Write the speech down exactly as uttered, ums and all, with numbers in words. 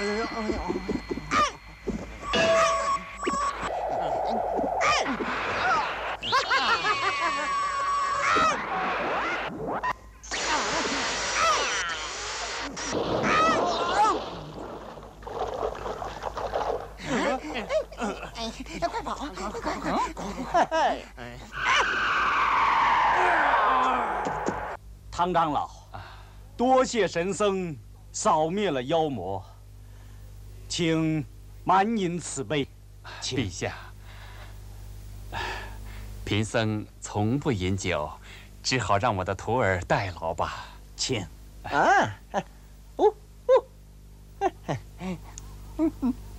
哎呦哎呦！哎，快跑！快快快快！ 唐长老，多谢神僧扫灭了妖魔，请满饮此杯。 陛下，贫僧从不饮酒，只好让我的徒儿代劳吧。 请。 啊！哦哦！